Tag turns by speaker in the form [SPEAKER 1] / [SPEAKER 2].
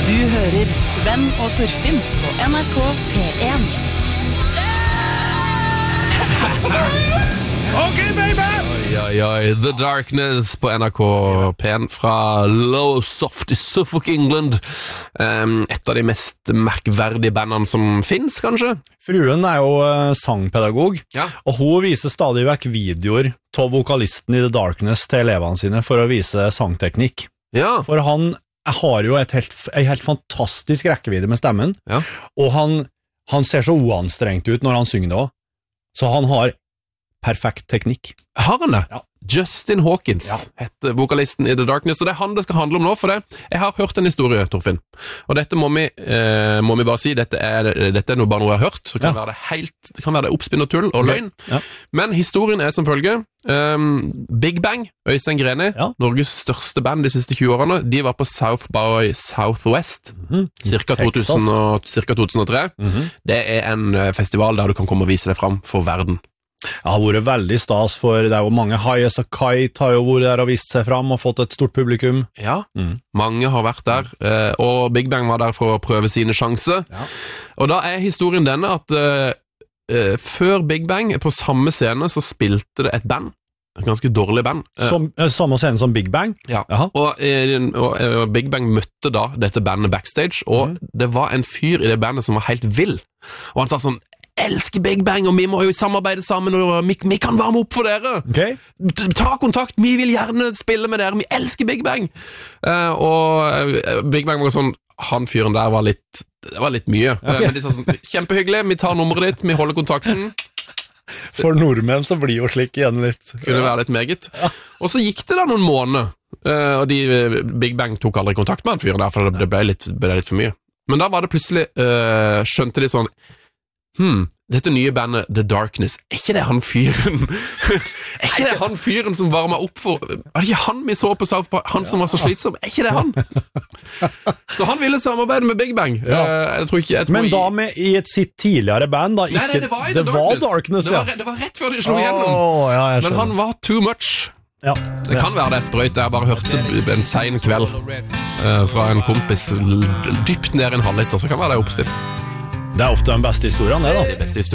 [SPEAKER 1] Du hører Sven og Torfinn på NRK P1.
[SPEAKER 2] Ok, baby!
[SPEAKER 3] Oi, The Darkness på NRK P1 fra Low Soft i Suffolk, England. Et av de mest merkverdige bandene som finnes, kanskje?
[SPEAKER 2] Fruen jo sangpedagog,
[SPEAKER 3] Ja.
[SPEAKER 2] og hun viser stadig vekk videoer av vokalisten i The Darkness til elevene sine for å vise sangteknikk.
[SPEAKER 3] Ja.
[SPEAKER 2] For han har jo en helt fantastisk rekkevidde med stemmen,
[SPEAKER 3] Ja.
[SPEAKER 2] og han ser så uanstrengt ut når han synger det også. Så han har perfekt teknikk.
[SPEAKER 3] Har han det?
[SPEAKER 2] Ja.
[SPEAKER 3] Justin Hawkins heter vokalisten i The Darkness, og det han det skal handle om nå, for det. Jeg har hørt en historie, Torfinn, og dette må vi bare si, dette er bare noe jeg har hørt, så kan det kan være det oppspinn og tull og løgn.
[SPEAKER 2] Ja.
[SPEAKER 3] Men historien er som følge. Big Bang, Øystein Greni, Norges største band de siste 20 årene, de var på South by Southwest, cirka 2003. Det er en festival der du kan komme og vise deg fram for verden.
[SPEAKER 2] Det har vært veldig stas, for det jo mange. High as a Kite har jo vært der og vist seg fram og fått et stort publikum.
[SPEAKER 3] Ja, mange har vært der, og Big Bang var der for å prøve sine sjanser. Ja. Og da er historien denne at før Big Bang, på samme scene, så spilte det et band. Et ganske dårlig band.
[SPEAKER 2] Samme scene som Big Bang?
[SPEAKER 3] Ja, og Big Bang møtte da dette bandet backstage, og det var en fyr i det bandet som var helt vill. Og han sa sånn, elsker Big Bang, og vi må jo samarbeide sammen, og vi kan varme opp for dere.
[SPEAKER 2] Okay.
[SPEAKER 3] Ta kontakt, vi vil gjerne spille med dere, vi elsker Big Bang. Og Big Bang var sånn, han fyren der var litt mye. Men de sa sånn, kjempehyggelig, vi tar nummeret ditt, vi holder kontakten.
[SPEAKER 2] For nordmenn så blir jo slik igjen litt.
[SPEAKER 3] Kunne være litt meget. Og så gikk det da noen måneder, og Big Bang tok aldri kontakt med han fyren der, for det ble litt for mye. Men da var det plutselig, skjønte de sånn, dette nye bandet The Darkness, er ikke det han fyren som varmet opp for, var det ikke han vi så på South Park, han som var så slitsom, er ikke det han? Så han ville samarbeide med Big Bang. Jeg tror ikke,
[SPEAKER 2] men da i sitt tidligere band da, ikke,
[SPEAKER 3] nei, det var Darkness, det var rett før de slo igjennom, men han var too much. Ja. Det kan være det sprøyt. Jeg bare hørte en sen kveld fra en kompis dypt ned i en halvliter, så kan være det oppspill.
[SPEAKER 2] Det ofte den beste historien, det da.
[SPEAKER 3] Det beste historien.